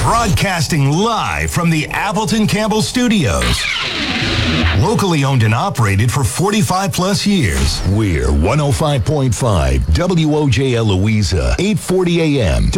Broadcasting live from the Appleton Campbell Studios. Locally owned and operated for 45 plus years. We're 105.5 WOJL Louisa, 840 AM.